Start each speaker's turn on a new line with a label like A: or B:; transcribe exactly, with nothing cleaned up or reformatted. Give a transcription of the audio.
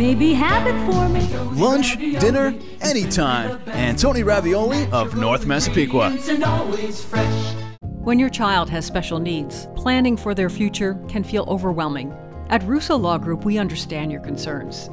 A: Maybe have it for me.
B: Lunch, dinner, anytime. Antoni Ravioli of North Massapequa.
C: When your child has special needs, planning for their future can feel overwhelming. At Russo Law Group, we understand your concerns